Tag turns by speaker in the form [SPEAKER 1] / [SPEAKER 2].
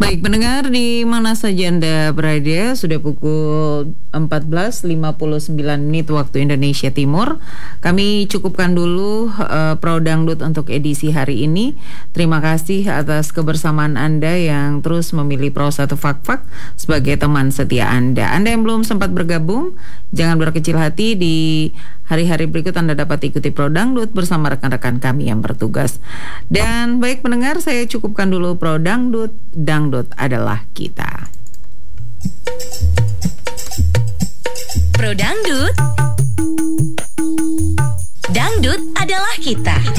[SPEAKER 1] Baik pendengar di mana saja Anda berada, sudah pukul 14.59 menit waktu Indonesia Timur. Kami cukupkan dulu Pro Dangdut untuk edisi hari ini. Terima kasih atas kebersamaan Anda yang terus memilih Pro 1 Fak-Fak sebagai teman setia Anda. Anda yang belum sempat bergabung, jangan berkecil hati, di hari-hari berikut Anda dapat ikuti Pro Dangdut bersama rekan-rekan kami yang bertugas. Dan baik pendengar, saya cukupkan dulu Pro Dangdut. Dangdut adalah kita.
[SPEAKER 2] Pro Dangdut. Dangdut adalah kita.